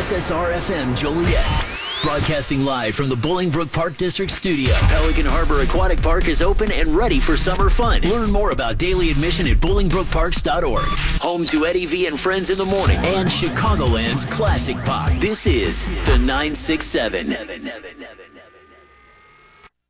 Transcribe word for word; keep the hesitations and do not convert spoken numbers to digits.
S S R F M Joliet. Broadcasting live from the Bolingbrook Park District Studio. Pelican Harbor Aquatic Park is open and ready for summer fun. Learn more about daily admission at bolingbrook parks dot org. Home to Eddie V and Friends in the Morning and Chicagoland's classic pop. This is the nine six seven.